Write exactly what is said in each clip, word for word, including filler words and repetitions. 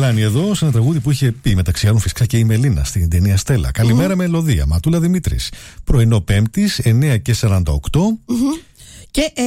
Γαλάνη εδώ, σε ένα τραγούδι που είχε πει μεταξύ άλλων φυσικά και η Μελίνα στην ταινία Στέλλα. Καλημέρα, mm-hmm. Μελωδία. Ματούλα Δημήτρης. Πρωινό Πέμπτης, εννέα και σαράντα οκτώ. Mm-hmm. Και. Ε,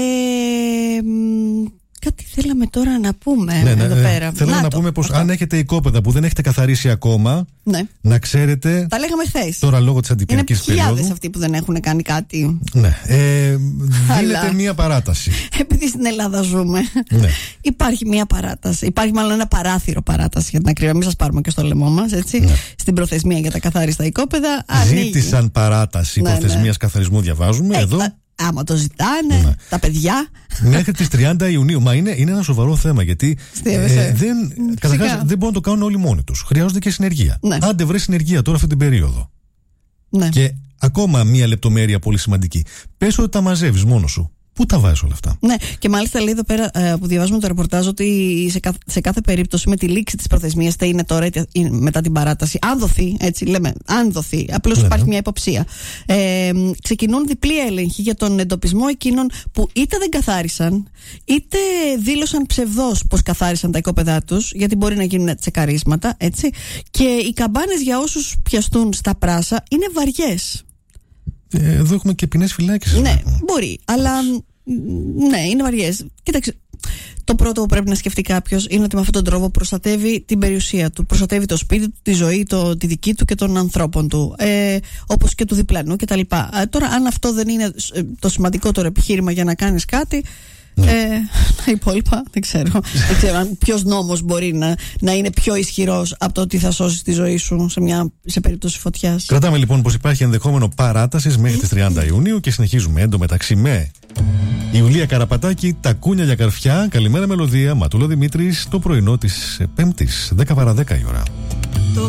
Κάτι θέλαμε τώρα να πούμε ναι, εδώ ναι, πέρα. Θέλαμε να, να πούμε πως αν έχετε οικόπεδα που δεν έχετε καθαρίσει ακόμα, ναι. να ξέρετε. Τα λέγαμε χθες. Τώρα λόγω της αντιπυρικής περίοδου. Είναι χιλιάδες αυτοί που δεν έχουν κάνει κάτι. Ναι. Ε, δίνεται μία παράταση. Επειδή στην Ελλάδα ζούμε, ναι. υπάρχει μία παράταση. Υπάρχει μάλλον ένα παράθυρο παράταση για την ακρίβεια. Μην σας πάρουμε και στο λαιμό μας, έτσι. Ναι. Στην προθεσμία για τα καθάριστα οικόπεδα. Ζήτησαν ανοίγει. παράταση ναι, προθεσμίας ναι. καθαρισμού, διαβάζουμε. Ε, εδώ. Α, άμα το ζητάνε, ναι. τα παιδιά. Μέχρι τις τριάντα Ιουνίου. Μα είναι, είναι ένα σοβαρό θέμα, γιατί ε, δεν, καταρχάς, δεν μπορούν να το κάνουν όλοι μόνοι τους. Χρειάζονται και συνεργεία. Ναι. Άντε βρε συνεργεία τώρα αυτή την περίοδο. Ναι. Και ακόμα μία λεπτομέρεια πολύ σημαντική. Πες ότι τα μαζεύεις μόνος σου. Πού τα βάζεις όλα αυτά? Ναι, και μάλιστα λέει εδώ πέρα ε, που διαβάζουμε το ρεπορτάζ ότι σε, καθ, σε κάθε περίπτωση με τη λήξη της προθεσμίας, είτε είναι τώρα είτε μετά την παράταση, αν δοθεί, έτσι λέμε, αν δοθεί, απλώς ναι, υπάρχει ναι. μια υποψία. Ε, ξεκινούν διπλή έλεγχοι για τον εντοπισμό εκείνων που είτε δεν καθάρισαν, είτε δήλωσαν ψευδώς πως καθάρισαν τα οικόπεδά τους, γιατί μπορεί να γίνουν τσεκαρίσματα, έτσι. Και οι καμπάνες για όσους πιαστούν στα πράσα είναι βαριές. Εδώ έχουμε και ποινές φυλάκισης. Ναι, μπορεί, αλλά ναι, είναι βαριές. Κοίταξε, το πρώτο που πρέπει να σκεφτεί κάποιος είναι ότι με αυτόν τον τρόπο προστατεύει την περιουσία του, προστατεύει το σπίτι του, τη ζωή, το, τη δική του και των ανθρώπων του, ε, όπως και του διπλανού κτλ. Ε, τώρα, αν αυτό δεν είναι το σημαντικότερο επιχείρημα για να κάνεις κάτι, ναι. ε, τα υπόλοιπα δεν ξέρω. Δεν ξέρω αν ποιος νόμος μπορεί να, να είναι πιο ισχυρός από το ότι θα σώσεις τη ζωή σου σε, μια, σε περίπτωση φωτιάς. Κρατάμε λοιπόν πως υπάρχει ενδεχόμενο παράτασης μέχρι τις τριάντα Ιουνίου και συνεχίζουμε εντωμεταξύ με Ιουλία Καραπατάκη, τα κούνια για καρφιά. Καλημέρα Μελωδία, Ματούλα Δημήτρης, το πρωινό της Πέμπτης, δέκα παρά δέκα η ώρα.